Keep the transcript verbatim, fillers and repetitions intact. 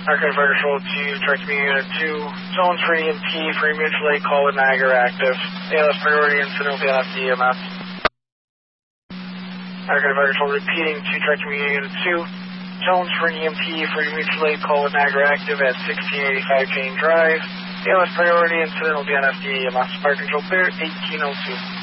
Archive Fire Control to Track Community Unit two. Zones for E M T for mutual aid call with Niagara active. A L S priority incident will be on E M S. Archive Fire Control repeating to Track Community Unit two. Zones for E M T for mutual aid call with Niagara active at sixteen eighty-five Jane Drive. A L S priority incident will be on F D A E M S. Fire Control clear, eighteen oh two.